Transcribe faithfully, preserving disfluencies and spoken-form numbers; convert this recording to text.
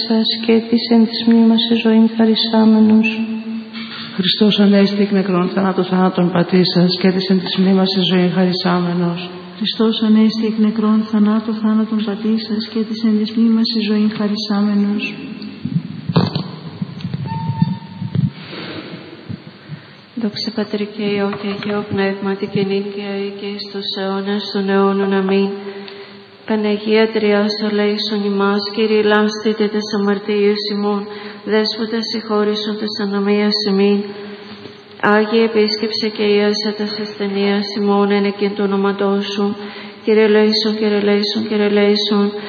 σας και της εν της μνήμας σε ζωή χαρισάμενος. Χριστός ανέστη εκ νεκρών θανάτου θάνατον πατρί σας και της εν της μνήμας σε ζωή χαρισάμενος. Χριστός ανέστη εκ νεκρών θανάτου θάνατον πατρί σας και της εν της μνήμας σε ζωή χαρισάμενος. Δόξα Πατρί και Υιό και Αγίο Πνεύματι και νυν και αεί και εις τους αιώνας των αιώνων. Αμήν. Παναγία Τριάς ελέησον ημάς, Κύριε λάστητε τες αμαρτίες ημών, Δέσποτα συγχώρησον τες ανομίας ημίν. Άγιε επίσκεψε και ιάσα τας ασθενείας ημών εν εκείν του ονόματός σου. Κύριε ελέησον, Κύριε ελέησον, Κύριε ελέησον.